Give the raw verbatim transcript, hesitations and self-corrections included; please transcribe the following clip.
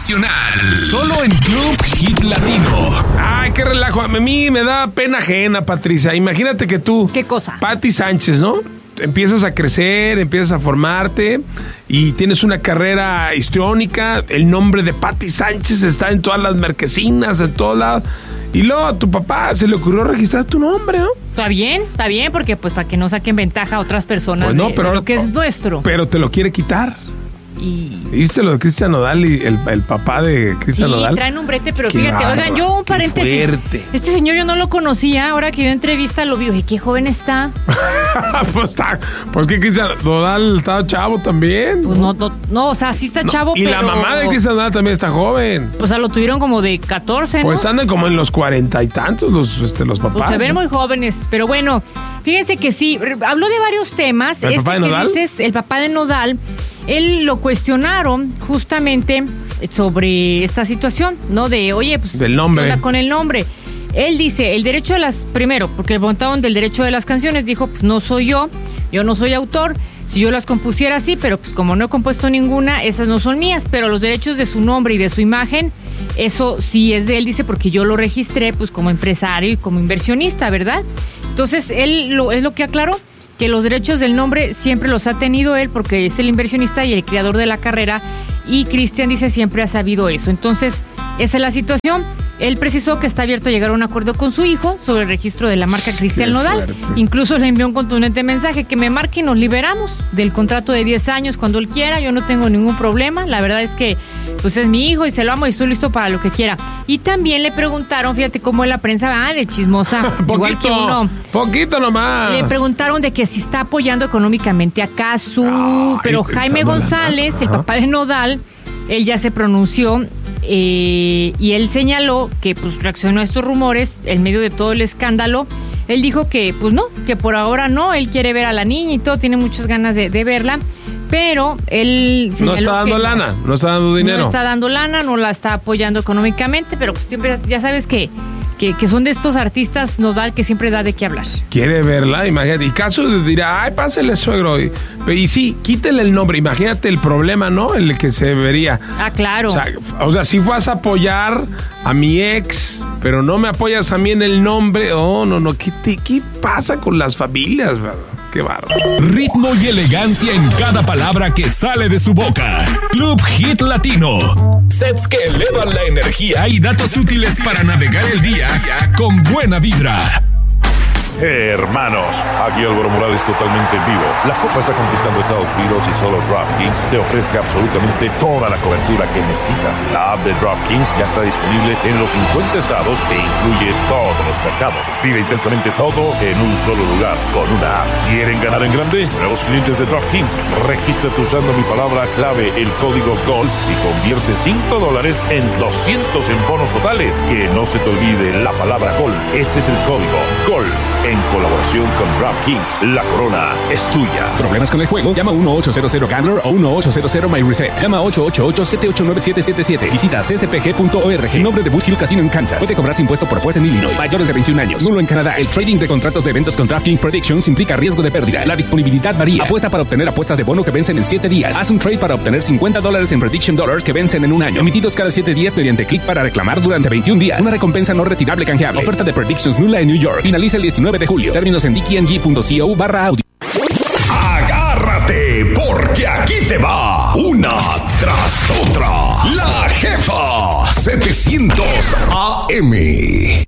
nacional. Solo en Club Hit Latino. Ay, qué relajo. A mí me da pena ajena, Patricia. Imagínate que tú... ¿Qué cosa? Pati Sánchez, ¿no? Empiezas a crecer, empiezas a formarte y tienes una carrera histriónica. El nombre de Pati Sánchez está en todas las marquesinas, en todos lados. Y luego a tu papá se le ocurrió registrar tu nombre, ¿no? Está bien, está bien, porque pues para que no saquen ventaja a otras personas pues no, de, pero, de lo que es nuestro. Pero te lo quiere quitar. Y... ¿Viste lo de Cristian Nodal y el, el papá de Cristian sí, Nodal? traen un brete, pero qué fíjate, barba, oigan, yo un paréntesis. Fuerte. Este señor yo no lo conocía, ahora que dio entrevista lo vi, y qué joven está. pues está, pues que Cristian Nodal estaba chavo también. Pues no, no, no, o sea, sí está no, chavo, y pero... Y la mamá de Cristian Nodal también está joven. O sea, lo tuvieron como de catorce, ¿no? Pues andan como en los cuarenta y tantos los, este, los papás. Pues se ven ¿no? muy jóvenes, pero bueno, fíjense que sí, habló de varios temas. ¿El este papá de que Nodal? dices, el papá de Nodal, él lo cuestionaron justamente sobre esta situación, ¿no? De, oye, pues, del nombre. ¿qué onda con el nombre? Él dice, el derecho de las, primero, porque le preguntaron del derecho de las canciones, dijo, pues no soy yo, yo no soy autor, si yo las compusiera sí, pero pues como no he compuesto ninguna, esas no son mías, pero los derechos de su nombre y de su imagen, eso sí es de él, dice, porque yo lo registré pues como empresario y como inversionista, ¿verdad? Entonces, él lo, es lo que aclaró, que los derechos del nombre siempre los ha tenido él porque es el inversionista y el creador de la carrera, y Cristian dice siempre ha sabido eso. Entonces, esa es la situación. Él precisó que está abierto a llegar a un acuerdo con su hijo sobre el registro de la marca Cristian Nodal. Incluso le envió un contundente mensaje, que me marque y nos liberamos del contrato de diez años cuando él quiera. Yo no tengo ningún problema. La verdad es que pues es mi hijo y se lo amo y estoy listo para lo que quiera. Y también le preguntaron, fíjate cómo es la prensa, ah, de chismosa, igual que uno. Poquito nomás. Le preguntaron de que si está apoyando económicamente a Casu, Ay, pero Jaime González, el papá de Nodal, él ya se pronunció. Eh, y él señaló que pues reaccionó a estos rumores en medio de todo el escándalo. Él dijo que pues no, que por ahora no, él quiere ver a la niña y todo, tiene muchas ganas de, de verla, pero él señaló no está dando que lana, no está dando dinero. No está dando lana, no la está apoyando económicamente, pero pues siempre ya sabes que Que, que son de estos artistas Nodal que siempre da de qué hablar. Quiere verla, imagínate. Y Casu dirá, ay, pásale, suegro. Y, y sí, quítele el nombre. Imagínate el problema, ¿no? El que se vería. Ah, claro. O sea, o sea, si vas a apoyar a mi ex, pero no me apoyas a mí en el nombre. Oh, no, no. ¿Qué, te, qué pasa con las familias, verdad? Qué bárbaro. Ritmo y elegancia en cada palabra que sale de su boca. Club Hit Latino. Sets que elevan la energía y datos útiles para navegar el día con buena vibra. Hermanos, aquí Álvaro Morales totalmente en vivo. La Copa está conquistando Estados Unidos y solo DraftKings te ofrece absolutamente toda la cobertura que necesitas. La app de DraftKings ya está disponible en los cincuenta estados e incluye todos los mercados. Vive intensamente todo en un solo lugar con una app. ¿Quieren ganar en grande? Nuevos clientes de DraftKings, regístrate usando mi palabra clave, el código GOL, y convierte cinco dólares en doscientos en bonos totales. Que no se te olvide la palabra GOL. Ese es el código GOL. En colaboración con DraftKings, la corona es tuya. ¿Problemas con el juego? Llama uno ocho cero cero Gambler o uno ocho cero cero My Reset. Llama ocho ocho ocho siete ocho nueve siete siete siete. Visita c s p g punto org. En nombre de Boot Hill Casino en Kansas. Puede cobrarse impuesto por apuesta en Illinois. Mayores de veintiún años. Nulo en Canadá. El trading de contratos de eventos con DraftKings Predictions implica riesgo de pérdida. La disponibilidad varía. Apuesta para obtener apuestas de bono que vencen en siete días. Haz un trade para obtener cincuenta dólares en Prediction Dollars que vencen en un año. Emitidos cada siete días mediante clic para reclamar durante veintiún días. Una recompensa no retirable canjeable. Oferta de Predictions nula en New York. Finaliza el diecinueve de julio. Términos en d k n g punto co barra audio. Agárrate, porque aquí te va una tras otra. La Jefa setecientos A M.